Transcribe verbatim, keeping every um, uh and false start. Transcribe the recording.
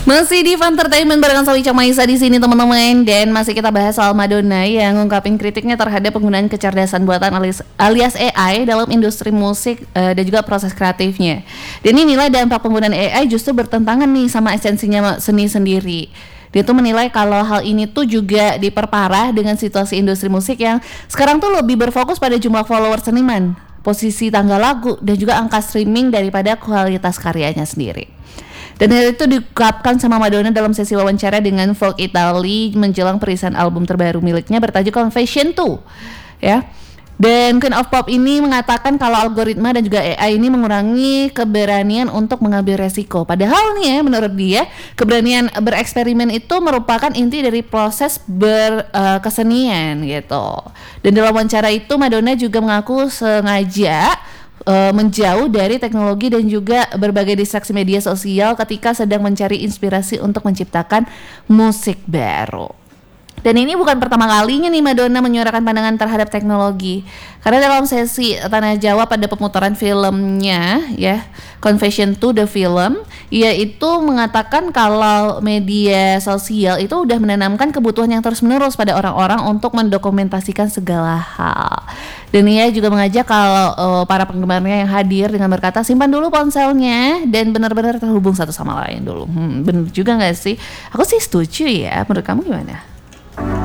Masih di Entertainment barengan Sawi Maisa di sini teman-teman, dan masih kita bahas soal Madonna yang ngungkapin kritiknya terhadap penggunaan kecerdasan buatan alias, alias A I dalam industri musik uh, dan juga proses kreatifnya. Dan ini nilai dampak penggunaan A I justru bertentangan nih sama esensinya seni sendiri. Dia tuh menilai kalau hal ini tuh juga diperparah dengan situasi industri musik yang sekarang tuh lebih berfokus pada jumlah follower seniman, posisi tanggal lagu, dan juga angka streaming daripada kualitas karyanya sendiri. Dan hal itu diungkapkan sama Madonna dalam sesi wawancara dengan Vogue Italy menjelang perilisan album terbaru miliknya bertajuk Confession dua, ya. Dan Queen of Pop ini mengatakan kalau algoritma dan juga A I ini mengurangi keberanian untuk mengambil resiko. Padahal nih ya, menurut dia keberanian bereksperimen itu merupakan inti dari proses berkesenian uh, gitu. Dan dalam wawancara itu Madonna juga mengaku sengaja Uh, menjauh dari teknologi dan juga berbagai distraksi media sosial ketika sedang mencari inspirasi untuk menciptakan musik baru. Dan ini bukan pertama kalinya nih Madonna menyuarakan pandangan terhadap teknologi. Karena dalam sesi Tanah Jawa pada pemutaran filmnya ya, Confession dua The Film, ia itu mengatakan kalau media sosial itu udah menanamkan kebutuhan yang terus-menerus pada orang-orang untuk mendokumentasikan segala hal. Dan ia juga mengajak kalau uh, para penggemarnya yang hadir dengan berkata simpan dulu ponselnya dan benar-benar terhubung satu sama lain dulu. Hmm, benar juga nggak sih? Aku sih setuju ya. Menurut kamu gimana?